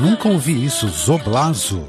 Nunca ouvi isso, Zoblazo.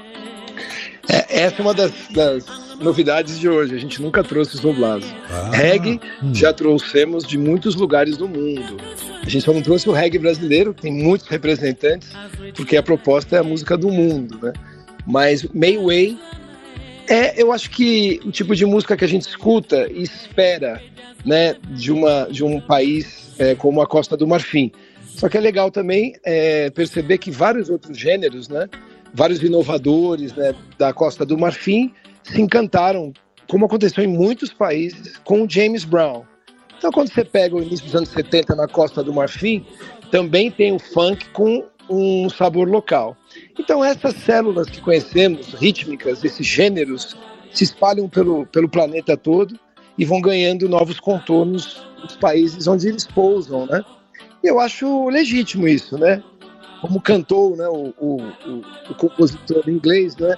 Essa é uma das novidades de hoje. A gente nunca trouxe Zoblazo. Reggae já trouxemos de muitos lugares do mundo. A gente só não trouxe o reggae brasileiro, que tem muitos representantes, porque a proposta é a música do mundo, né? Mas Mayway eu acho que o tipo de música que a gente escuta e espera, né, de um país como a Costa do Marfim. Só que é legal também perceber que vários outros gêneros, né, vários inovadores, né, da Costa do Marfim se encantaram, como aconteceu em muitos países, com o James Brown. Então, quando você pega o início dos anos 70 na Costa do Marfim, também tem o funk com um sabor local. Então, essas células que conhecemos, rítmicas, esses gêneros, se espalham pelo planeta todo e vão ganhando novos contornos nos países onde eles pousam, né? E eu acho legítimo isso, né? Como cantou, né, o compositor inglês, né?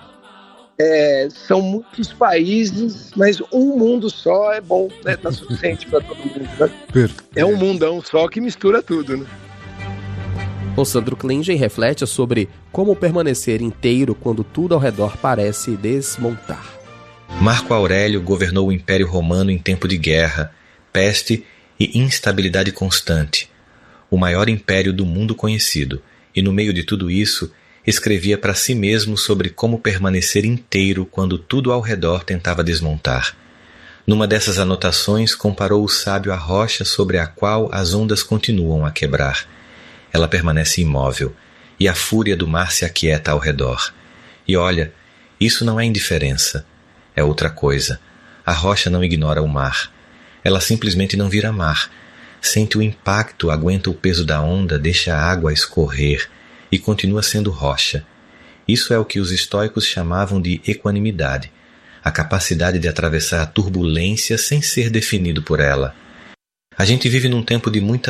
São muitos países, mas um mundo só é bom, né? Tá suficiente para todo mundo, né? É um mundão só que mistura tudo, né? O Sandro Klinger reflete sobre como permanecer inteiro quando tudo ao redor parece desmontar. Marco Aurélio governou o Império Romano em tempo de guerra, peste e instabilidade constante, o maior império do mundo conhecido, e no meio de tudo isso, escrevia para si mesmo sobre como permanecer inteiro quando tudo ao redor tentava desmontar. Numa dessas anotações, comparou o sábio à rocha sobre a qual as ondas continuam a quebrar. Ela permanece imóvel, e a fúria do mar se aquieta ao redor. E olha, isso não é indiferença, é outra coisa. A rocha não ignora o mar. Ela simplesmente não vira mar. Sente o impacto, aguenta o peso da onda, deixa a água escorrer e continua sendo rocha. Isso é o que os estoicos chamavam de equanimidade, a capacidade de atravessar a turbulência sem ser definido por ela. A gente vive num tempo de muita